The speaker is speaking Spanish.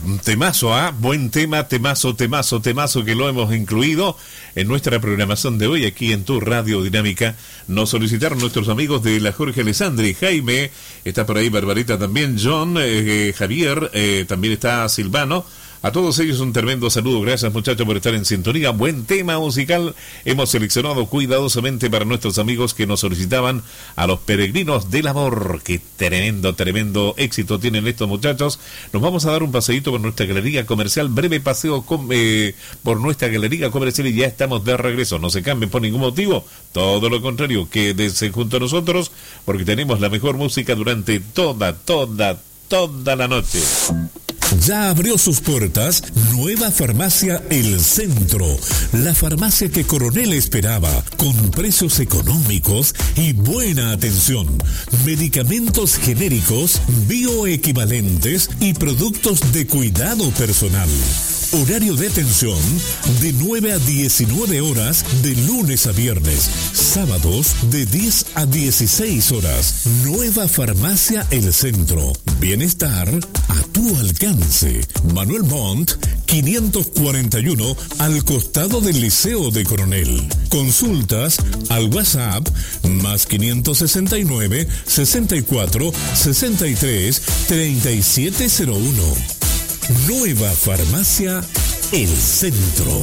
Temazo, buen tema, temazo que lo hemos incluido en nuestra programación de hoy aquí en tu Radio Dinámica. Nos solicitaron nuestros amigos de la Jorge Alessandri, Jaime, está por ahí Barbarita también, John, Javier, también está Silvano. A todos ellos un tremendo saludo, gracias muchachos por estar en sintonía. Buen tema musical hemos seleccionado cuidadosamente para nuestros amigos que nos solicitaban, a los Peregrinos del Amor. Qué tremendo éxito tienen estos muchachos. Nos vamos a dar un paseíto por nuestra galería comercial, breve paseo por nuestra galería comercial y ya estamos de regreso. No se cambien por ningún motivo, todo lo contrario, quédense junto a nosotros porque tenemos la mejor música durante toda la noche. Ya abrió sus puertas Nueva Farmacia El Centro, la farmacia que Coronel esperaba, con precios económicos y buena atención, medicamentos genéricos, bioequivalentes y productos de cuidado personal. Horario de atención de 9 a 19 horas de lunes a viernes, sábados de 10 a 16 horas. Nueva Farmacia El Centro, bienestar a tu alcance. Manuel Montt, 541, al costado del Liceo de Coronel. Consultas al WhatsApp más 569 64 63 3701. Nueva Farmacia El Centro.